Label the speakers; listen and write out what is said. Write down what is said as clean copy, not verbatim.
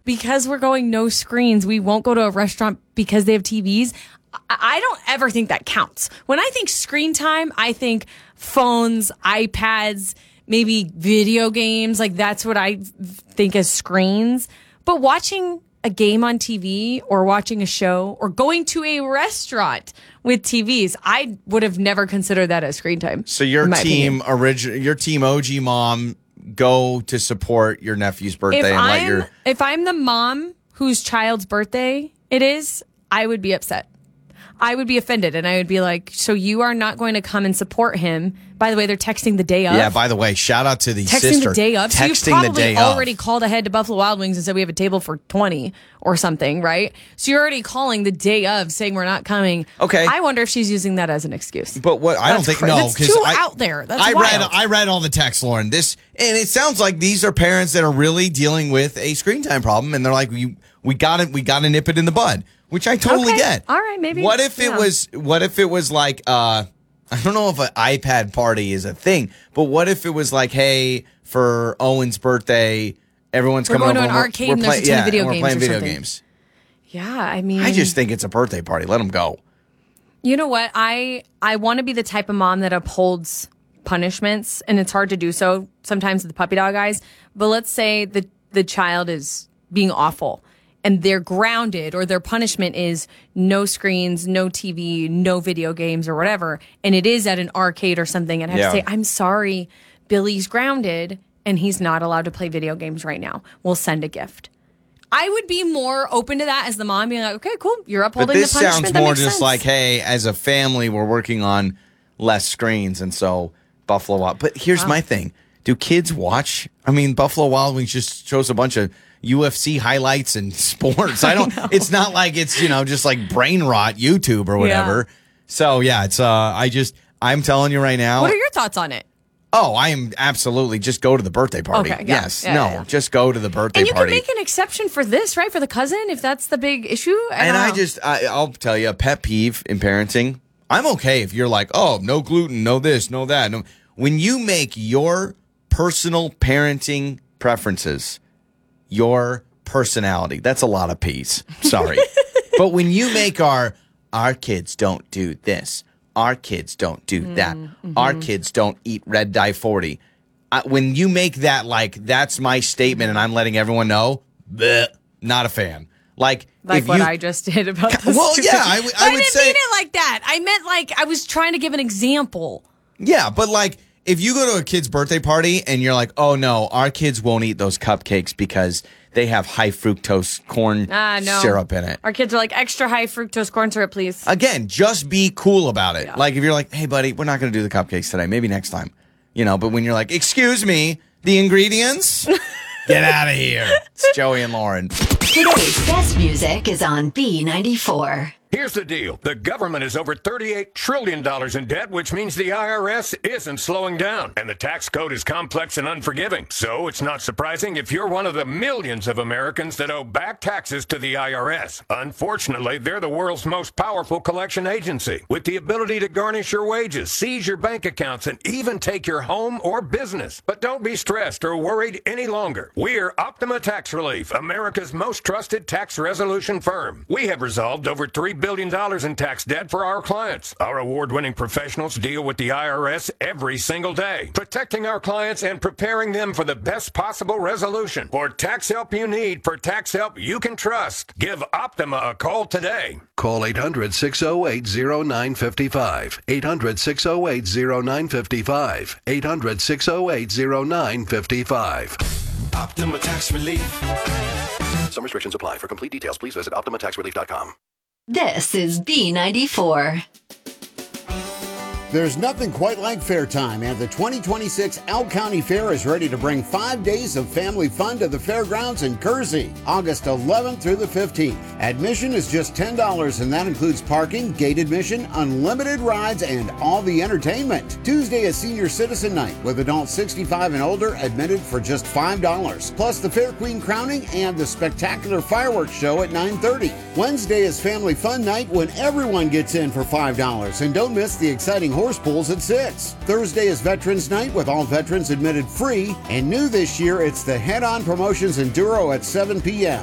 Speaker 1: because we're going no screens, we won't go to a restaurant because they have TVs. I don't ever think that counts. When I think screen time, I think phones, iPads, maybe video games. Like that's what I think as screens. But watching a game on TV or watching a show or going to a restaurant with TVs, I would have never considered that as screen time.
Speaker 2: So your team OG mom go to support your nephew's birthday
Speaker 1: if I'm the mom whose child's birthday it is, I would be upset. I would be offended, and I would be like, so you are not going to come and support him. By the way, they're texting the day of.
Speaker 2: Yeah, by the way, shout out to the
Speaker 1: texting
Speaker 2: sister.
Speaker 1: The day of. So you've
Speaker 2: texting the
Speaker 1: probably
Speaker 2: day
Speaker 1: already
Speaker 2: of.
Speaker 1: called ahead to Buffalo Wild Wings and said we have a table for 20 or something, right? So you're already calling the day of saying we're not coming.
Speaker 2: Okay.
Speaker 1: I wonder if she's using that as an excuse.
Speaker 2: But what I don't think
Speaker 1: that's too out there. That's wild.
Speaker 2: I read all the texts, Lauren. And it sounds like these are parents that are really dealing with a screen time problem, and they're like, we got to nip it in the bud. Which I totally get.
Speaker 1: All right, maybe.
Speaker 2: What if it was like I don't know if an iPad party is a thing, but what if it was like, hey, for Owen's birthday, everyone's coming over
Speaker 1: to an arcade and there's a ton of video games.
Speaker 2: We're playing video games.
Speaker 1: Yeah, I mean,
Speaker 2: I just think it's a birthday party. Let them go.
Speaker 1: You know what? I want to be the type of mom that upholds punishments, and it's hard to do so sometimes with the puppy dog eyes. But let's say the child is being awful, and they're grounded, or their punishment is no screens, no TV, no video games or whatever, and it is at an arcade or something, and I have to say, I'm sorry, Billy's grounded, and he's not allowed to play video games right now. We'll send a gift. I would be more open to that as the mom, being like, okay, cool, you're upholding the punishment.
Speaker 2: But this sounds more just
Speaker 1: sense.
Speaker 2: like, hey, as a family, we're working on less screens, and so Buffalo Wild. But here's my thing. Do kids watch? I mean, Buffalo Wild Wings just shows a bunch of UFC highlights and sports. It's not like it's, just like brain rot YouTube or whatever. Yeah. So yeah, it's I'm telling you right now.
Speaker 1: What are your thoughts on it?
Speaker 2: Oh, I am absolutely just go to the birthday party.
Speaker 1: Okay, yeah,
Speaker 2: yes. Just go to the birthday
Speaker 1: party. And you
Speaker 2: party.
Speaker 1: can make an exception for this, right? For the cousin, if that's the big issue.
Speaker 2: I'll tell you a pet peeve in parenting. I'm okay if you're like, oh, no gluten, no this, no that. No. When you make your personal parenting preferences your personality, that's a lot of peas. Sorry. But when you make our kids don't do this, our kids don't do that, our kids don't eat red dye 40. When you make that like that's my statement and I'm letting everyone know, bleh, not a fan. Like
Speaker 1: what I just did about this.
Speaker 2: Well, yeah, I would say. I
Speaker 1: didn't mean it like that. I meant like I was trying to give an example.
Speaker 2: Yeah, but like if you go to a kid's birthday party and you're like, oh no, our kids won't eat those cupcakes because they have high fructose corn syrup in it.
Speaker 1: Our kids are like, extra high fructose corn syrup, please.
Speaker 2: Again, just be cool about it. Yeah. Like if you're like, hey buddy, we're not going to do the cupcakes today. Maybe next time. But when you're like, excuse me, the ingredients? Get out of here. It's Joey and Lauren.
Speaker 3: Today's best music is on B94.
Speaker 4: Here's the deal. The government is over $38 trillion in debt, which means the IRS isn't slowing down. And the tax code is complex and unforgiving. So it's not surprising if you're one of the millions of Americans that owe back taxes to the IRS. Unfortunately, they're the world's most powerful collection agency, with the ability to garnish your wages, seize your bank accounts, and even take your home or business. But don't be stressed or worried any longer. We're Optima Tax Relief, America's most trusted tax resolution firm. We have resolved over $3 billion in tax debt for our clients. Our award-winning professionals deal with the IRS every single day, protecting our clients and preparing them for the best possible resolution. For tax help you need, for tax help you can trust, give Optima a call today.
Speaker 5: Call 800-608-0955. 800-608-0955. 800-608-0955.
Speaker 6: Optima Tax Relief.
Speaker 5: Some restrictions apply. For complete details, please visit OptimaTaxRelief.com.
Speaker 3: This is B94.
Speaker 7: There's nothing quite like fair time, and the 2026 Elk County Fair is ready to bring 5 days of family fun to the fairgrounds in Kersey, August 11th through the 15th. Admission is just $10, and that includes parking, gate admission, unlimited rides, and all the entertainment. Tuesday is Senior Citizen Night, with adults 65 and older admitted for just $5, plus the Fair Queen crowning and the spectacular fireworks show at 9:30. Wednesday is Family Fun Night, when everyone gets in for $5, and don't miss the exciting horse pools at 6. Thursday is Veterans Night, with all veterans admitted free, and new this year, it's the Head On Promotions Enduro at 7 p.m.